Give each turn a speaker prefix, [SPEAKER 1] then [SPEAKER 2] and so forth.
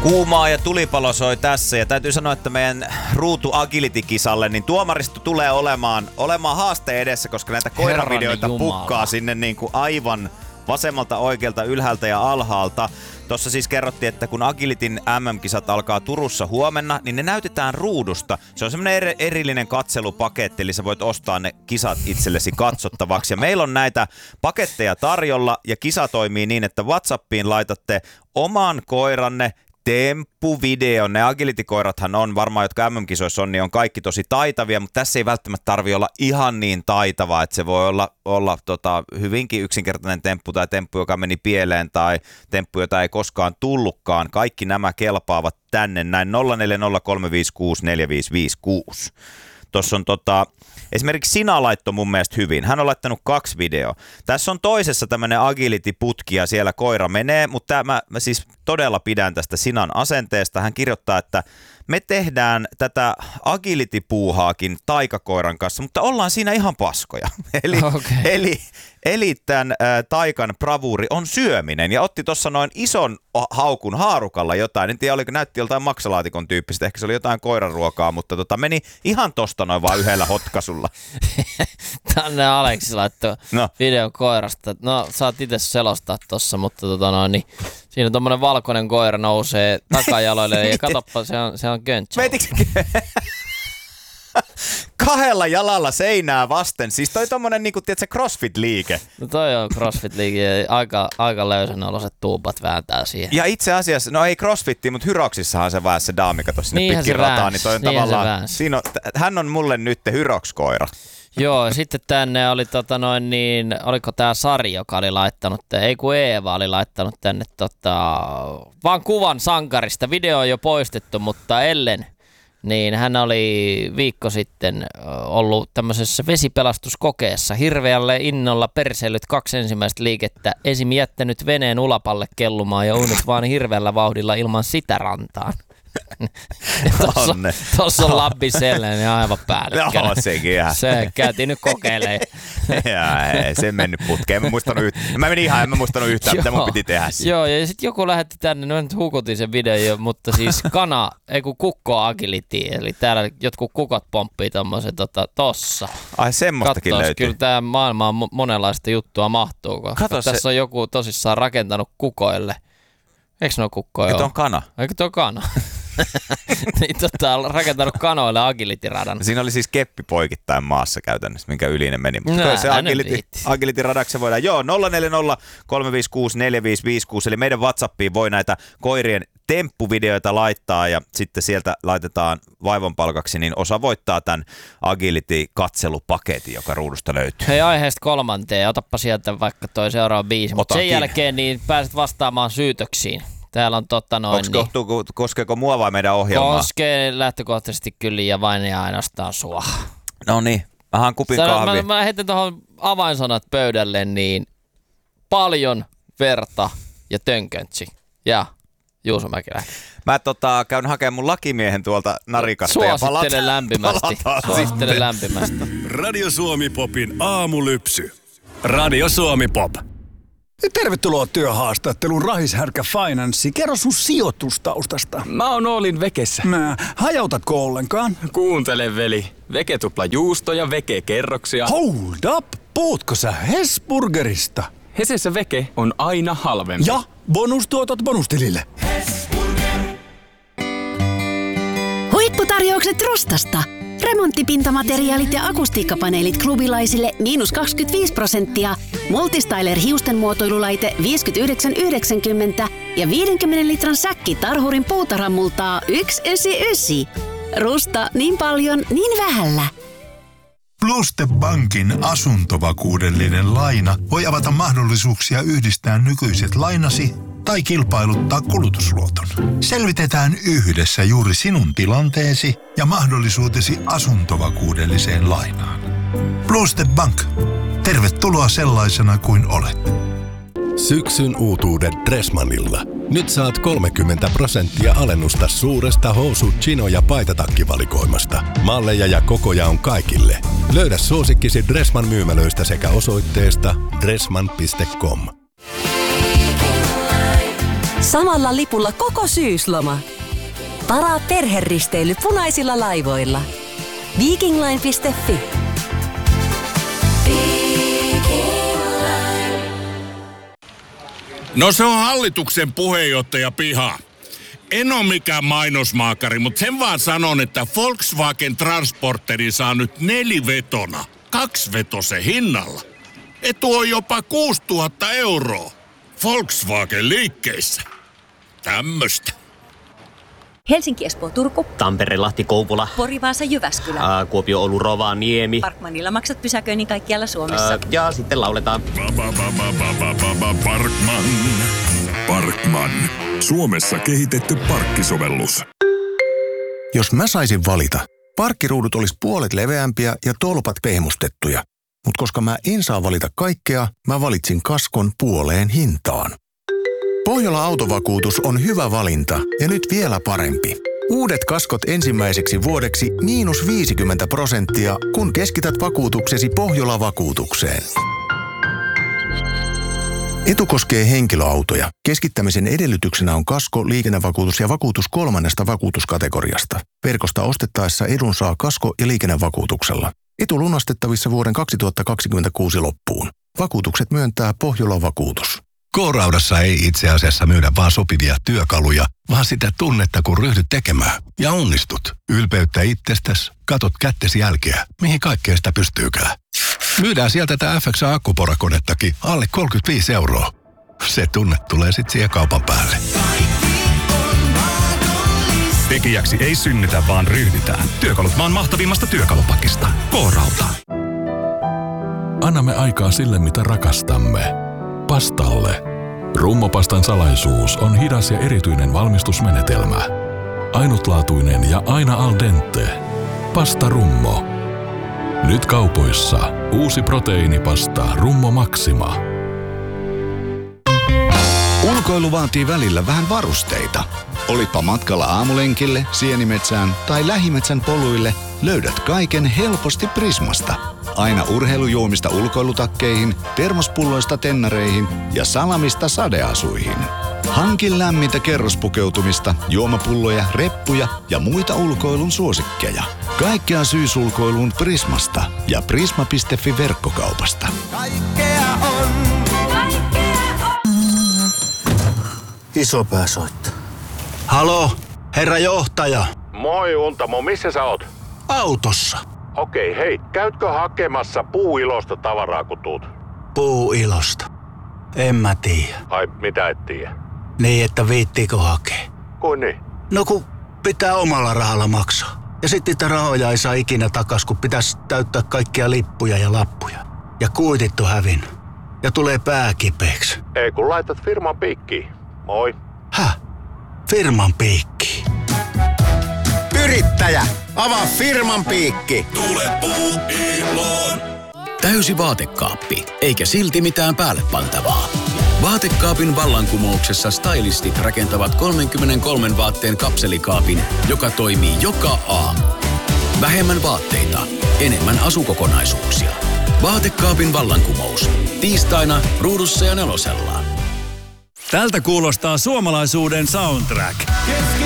[SPEAKER 1] Kuumaa ja tulipalo soi tässä ja täytyy sanoa, että meidän ruutu agility-kisalle, niin tuomaristo tulee olemaan haasteen edessä, koska näitä koiravideoita pukkaa sinne niin kuin aivan vasemmalta, oikealta, ylhäältä ja alhaalta. Tuossa siis kerrottiin, että kun Agilityn MM-kisat alkaa Turussa huomenna, niin ne näytetään ruudusta. Se on semmoinen erillinen katselupaketti, eli sä voit ostaa ne kisat itsellesi katsottavaksi. Ja meillä on näitä paketteja tarjolla ja kisa toimii niin, että WhatsAppiin laitatte oman koiranne temppuvideo. Ne agility-koirathan on varmaan, jotka MM-kisoissa on, niin on kaikki tosi taitavia, mutta tässä ei välttämättä tarvitse olla ihan niin taitava, että se voi olla hyvinkin yksinkertainen temppu tai temppu, joka meni pieleen tai temppu, jota ei koskaan tullutkaan. Kaikki nämä kelpaavat tänne näin 0403564556. Tuossa on esimerkiksi Sina laittoi mun mielestä hyvin. Hän on laittanut 2 videoa. Tässä on toisessa tämmönen agility-putki ja siellä koira menee, mutta mä siis todella pidän tästä Sinan asenteesta. Hän kirjoittaa, että me tehdään tätä agility-puuhaakin taikakoiran kanssa, mutta ollaan siinä ihan paskoja. Eli tämän taikan bravuuri on syöminen ja otti tuossa noin ison haukun haarukalla jotain. En tiedä, näytti joltain maksalaatikon tyyppistä, ehkä se oli jotain koiranruokaa, mutta meni ihan tosta noin vaan yhdellä hotkasulla.
[SPEAKER 2] Tänne Aleksi laittoi video koirasta. No, saat itse selostaa tossa, mutta niin siinä tommonen valkoinen koira nousee takajaloille ja katoppa, se on köntsä.
[SPEAKER 1] Kahdella jalalla seinää vasten. Siis toi tommonen niinku, tiedätkö, CrossFit-liike.
[SPEAKER 2] No toi on CrossFit-liike ja aika löysän oloiset tuupat vääntää siihen.
[SPEAKER 1] Ja itse asiassa, no ei CrossFittiin, mutta Hyroksissahan se vaan se daami kato sinne pitkin rataan. Niin toi on tavallaan, hän on mulle nyt Hyroks-koira.
[SPEAKER 2] Joo, sitten tänne oli oliko tää Sari, joka oli laittanut, Eeva oli laittanut tänne vaan kuvan sankarista. Video on jo poistettu, mutta Ellen, niin hän oli viikko sitten ollut tämmöisessä vesipelastuskokeessa. Hirveälle innolla perseillyt 2 ensimmäistä liikettä, esim. Jättänyt veneen ulapalle kellumaan ja uinut vaan hirveällä vauhdilla ilman sitä rantaan. Tuossa on labbi sellainen ja aivan päällikkönen.
[SPEAKER 1] Joo, sekin ihan.
[SPEAKER 2] Se käytiin nyt kokeilemaan.
[SPEAKER 1] Se mennyt putkeen. Mä menin ihan, en mä muistanut yhtään, mitä mun piti tehdä.
[SPEAKER 2] Joo, ja sitten joku lähetti tänne, no nyt hukutin sen videon, mutta siis kukko agility, eli täällä jotkut kukot pomppii tommosen tossa.
[SPEAKER 1] Ai semmoistakin
[SPEAKER 2] Katsos,
[SPEAKER 1] löytyy.
[SPEAKER 2] kyllä tää maailmaan monenlaista juttua mahtuu, koska tässä on joku tosissaan rakentanut kukoille. Eikö ne ole kukkoja?
[SPEAKER 1] Eikö tuo on kana?
[SPEAKER 2] Eikö tuo kana? Niin rakentanut kanoille agility-radan.
[SPEAKER 1] Siinä oli siis keppi poikittain maassa käytännössä, minkä yli ne meni.
[SPEAKER 2] Mutta
[SPEAKER 1] se agility-radaksi voidaan. Joo, 04035645556, eli meidän WhatsAppiin voi näitä koirien temppuvideoita laittaa ja sitten sieltä laitetaan vaivonpalkaksi, niin osa voittaa tämän agility-katselupaketin, joka ruudusta löytyy.
[SPEAKER 2] Hei, aiheesta 3. Otappa sieltä vaikka toi seuraava biisi, mutta sen jälkeen niin pääset vastaamaan syytöksiin. Täällä on
[SPEAKER 1] koskeeko mua vai meidän ohjelmaa?
[SPEAKER 2] Koskee lähtökohtaisesti kyllä ja vain ja ainoastaan sua.
[SPEAKER 1] No niin, vähän kupin kahvia.
[SPEAKER 2] Mä heitän tuohon avainsanat pöydälle, niin paljon verta ja tönköntsi. Ja Juuso Mäkelä.
[SPEAKER 1] Mä käyn hakemaan mun lakimiehen tuolta narikasta.
[SPEAKER 2] Suosittelen lämpimästi. Suosittelen lämpimästi.
[SPEAKER 3] Radio Suomi Popin aamulypsy. Radio Suomi Pop.
[SPEAKER 4] Tervetuloa työhaastatteluun Rahishärkä Finance. Kerro sun sijoitustaustasta.
[SPEAKER 5] Mä oon Oolin Vekessä.
[SPEAKER 4] Hajautatko ollenkaan?
[SPEAKER 5] Kuuntele veli. Veke tupla juusto ja Veke kerroksia.
[SPEAKER 4] Hold up! Puhutko sä Hesburgerista?
[SPEAKER 5] Hesessä Veke on aina halvempi.
[SPEAKER 4] Ja bonustuotot bonustilille.
[SPEAKER 6] Huipputarjoukset Rostasta. Remonttipintamateriaalit ja akustiikkapaneelit klubilaisille -25%, Multistyler hiustenmuotoilulaite 59,90 ja 50 litran säkki Tarhurin puutarhamultaa 199. Rusta niin paljon, niin vähällä.
[SPEAKER 7] Pluste Bankin asuntovakuudellinen laina voi avata mahdollisuuksia yhdistää nykyiset lainasi tai kilpailuttaa kulutusluoton. Selvitetään yhdessä juuri sinun tilanteesi ja mahdollisuutesi asuntovakuudelliseen lainaan. Pluste Bank. Tervetuloa sellaisena kuin olet.
[SPEAKER 8] Syksyn uutuudet Dressmannilla. Nyt saat 30% alennusta suuresta housu-, chino- ja paitatakkivalikoimasta. Malleja ja kokoja on kaikille. Löydä suosikkisi Dressmann myymälöistä sekä osoitteesta dressmann.com.
[SPEAKER 9] Samalla lipulla koko syysloma. Varaa perheristeily punaisilla laivoilla. Vikingline.fi.
[SPEAKER 10] No se on hallituksen puheenjohtaja Piha. En ole mikään mainosmaakari, mutta sen vaan sanon, että Volkswagen Transporteri saa nyt 4-vetona 2-vetosen hinnalla. Etu on jopa 6 000 €. Volkswagen liikkeissä. Tämmöstä.
[SPEAKER 11] Helsinki, Espoo, Turku.
[SPEAKER 12] Tampere, Lahti, Kouvola.
[SPEAKER 11] Pori, Vaasa, Jyväskylä.
[SPEAKER 12] Kuopio, Oulu, Rovaniemi.
[SPEAKER 11] Parkmanilla maksat pysäköinnin kaikkialla Suomessa.
[SPEAKER 12] Ja sitten lauletaan.
[SPEAKER 3] Parkman. Suomessa kehitetty parkkisovellus.
[SPEAKER 13] Jos mä saisin valita, parkkiruudut olisi puolet leveämpiä ja tolpat pehmustettuja. Mutta koska mä en saa valita kaikkea, mä valitsin kaskon puoleen hintaan. Pohjola Autovakuutus on hyvä valinta ja nyt vielä parempi. Uudet kaskot ensimmäiseksi vuodeksi -50%, kun keskität vakuutuksesi Pohjola-vakuutukseen. Etu koskee henkilöautoja. Keskittämisen edellytyksenä on kasko, liikennevakuutus ja vakuutus 3. vakuutuskategoriasta. Verkosta ostettaessa edun saa kasko- ja liikennevakuutuksella. Etu lunastettavissa vuoden 2026 loppuun. Vakuutukset myöntää Pohjola-vakuutus.
[SPEAKER 8] K-Raudassa ei itse asiassa myydä vaan sopivia työkaluja, vaan sitä tunnetta, kun ryhdyt tekemään. Ja onnistut. Ylpeyttä itsestäsi, katot kättesi jälkeä, mihin kaikkeen sitä pystyykään. Myydään sieltä tätä FXA-akkuporakonettakin alle 35 €. Se tunne tulee sit siihen kaupan päälle.
[SPEAKER 3] Tekijäksi ei synnytä, vaan ryhdytään. Työkalut maan mahtavimmasta työkalupakista. K-Rauta.
[SPEAKER 14] Annamme aikaa sille, mitä rakastamme. Pastalle. Rummopastan salaisuus on hidas ja erityinen valmistusmenetelmä. Ainutlaatuinen ja aina al dente. Pasta Rummo. Nyt kaupoissa uusi proteiinipasta Rummo Maxima.
[SPEAKER 15] Ulkoilu vaatii välillä vähän varusteita. Olipa matkalla aamulenkille, sienimetsään tai lähimetsän poluille, löydät kaiken helposti Prismasta. Aina urheilujuomista ulkoilutakkeihin, termospulloista tennareihin ja salamista sadeasuihin. Hankin lämmintä kerrospukeutumista, juomapulloja, reppuja ja muita ulkoilun suosikkeja. Kaikkea syysulkoiluun Prismasta ja prisma.fi verkkokaupasta.
[SPEAKER 16] Kaikkea on. Isopää soittaa. Halo, herra johtaja.
[SPEAKER 10] Moi Untamo, missä sä oot?
[SPEAKER 16] Autossa.
[SPEAKER 10] Okei, hei, käytkö hakemassa Puuilosta tavaraa kun tuut?
[SPEAKER 16] Puuilosta? En mä tiedä.
[SPEAKER 10] Ai, mitä et tiedä?
[SPEAKER 16] Niin, että viittiikö hakea?
[SPEAKER 10] Kuin niin?
[SPEAKER 16] No kun pitää omalla rahalla maksaa. Ja sitten niitä rahoja ei saa ikinä takas, kun pitäisi täyttää kaikkia lippuja ja lappuja. Ja kuitit on hävinnyt. Ja tulee pää kipeäksi.
[SPEAKER 10] Ei kun laitat firman piikkiin. Moi.
[SPEAKER 16] Häh? Firman piikki?
[SPEAKER 17] Yrittäjä, avaa firman piikki.
[SPEAKER 3] Tule Puuiloon.
[SPEAKER 18] Täysi vaatekaappi, eikä silti mitään päälle pantavaa. Vaatekaapin vallankumouksessa stylistit rakentavat 33 vaatteen kapselikaapin, joka toimii joka aamu. Vähemmän vaatteita, enemmän asukokonaisuuksia. Vaatekaapin vallankumous. Tiistaina Ruudussa ja Nelosella.
[SPEAKER 4] Tältä kuulostaa suomalaisuuden soundtrack.